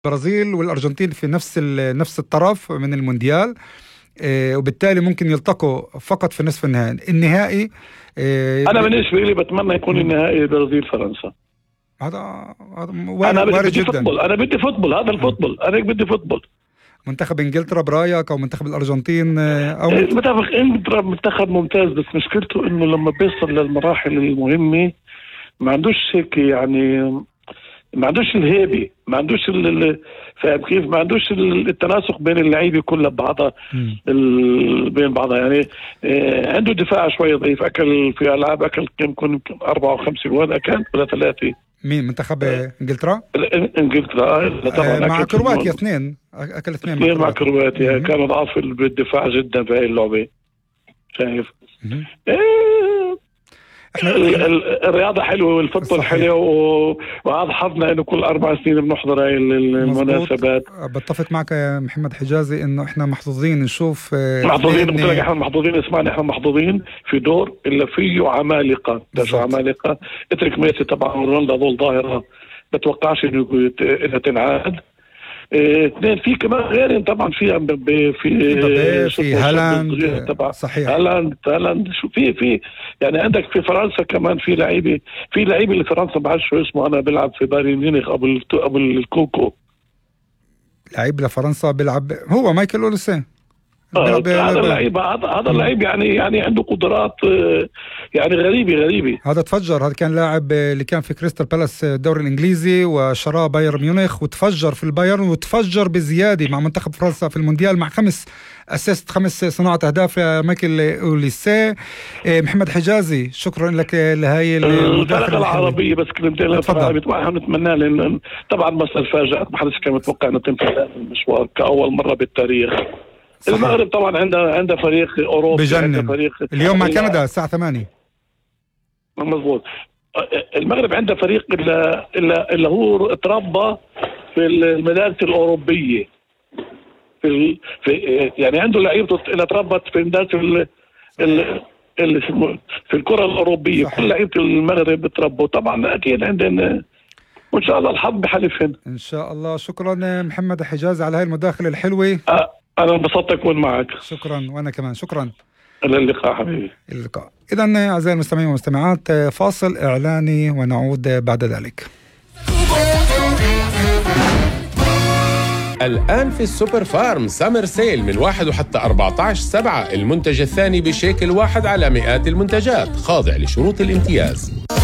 البرازيل والأرجنتين في نفس الطرف من المونديال، وبالتالي ممكن يلتقوا فقط في نصف النهائي. أنا بالنسبة لي بتمنى يكون النهائي برازيل فرنسا. هذا أنا وارد بدي جدا. فوتبول، أنا بدي فوتبول، هذا الفوتبول، أنا بدي فوتبول. منتخب انجلترا برايك او منتخب الارجنتين او منتخب انجلترا منتخب ممتاز، بس مشكلته انه لما بيصل للمراحل المهمه ما عندوش هيك، يعني ما عندوش الهيبه، ما عندوش فاهم كيف، ما عندوش التناسق بين اللعيبه كلها ببعضها، بين بعضها يعني. عنده دفاع شوي ضعيف، اكل في العاب، اكل يمكن 4 أو 5 جوال اكل ولا 3. مين منتخب انجلترا؟ انجلترا طبعا مع كرواتيا 2 اكل 2 مع كرواتيا. كانوا ضعاف بالدفاع جدا في هاي اللعبه، شايف. الرياضة حلوة والفوتبول حلو، وهذا حظنا انه كل 4 سنين بنحضر هاي المناسبات. بتفق معك يا محمد حجازي انه احنا محظوظين نشوف. محظوظين، قلت لك احنا محظوظين، اسمعني، احنا محظوظين في دور الا فيه عمالقة. عمالقة، اترك ميسي طبعا ورونالدو، هذول ظاهرة بتوقعش انها تنعاد. 2 في كمان غيرهم طبعا، في هالاند، صحيح، هالاند شو في يعني عندك في فرنسا كمان في لعيبه اللي فرنسا ما بعرف شو اسمه، انا بلعب في بايرن ميونخ ابو الكوكو. لعيب لفرنسا بيلعب، هو مايكل أوليسيه. هذا اللعيب يعني عنده قدرات يعني غريبة. هذا تفجر، هذا كان لاعب اللي كان في كريستال بالاس الدوري الانجليزي وشراه بايرن ميونخ، وتفجر في البايرن، وتفجر بزياده مع منتخب فرنسا في المونديال مع 5 صناعة أهداف مايكل أوليسيه. محمد حجازي، شكرا لك لهي المداخلة العربية. بس كلمتين نتمنى، لأن طبعا مصر فاجأت، ما حدش كان متوقع أنه تنتهي المشوار كأول مرة بالتاريخ. صحيح. المغرب طبعا عندها فريق أوروبي بجنن، فريق اليوم مع كندا الساعة 8. مظبوط. المغرب عندها فريق اللي هو تربى في المدارس الأوروبية، في يعني عنده لعيبة اللي تربت في المدارس في الكرة الأوروبية. صحيح. كل لعيبة المغرب تربوا طبعا، أكيد عندنا، وإن شاء الله الحظ بحلفهم إن شاء الله. شكرا محمد حجازي على هاي المداخلة الحلوة. أنا انبسطت أكون معك. شكرا، وأنا كمان شكرا. إلى اللقاء حبيبي. اللقاء. إذن أعزائي المستمعين والمستمعات، فاصل إعلاني ونعود بعد ذلك. الآن في السوبر فارم سامر سيل من 1 وحتى 14/7، المنتج الثاني بشيكل واحد على مئات المنتجات، خاضع لشروط الامتياز.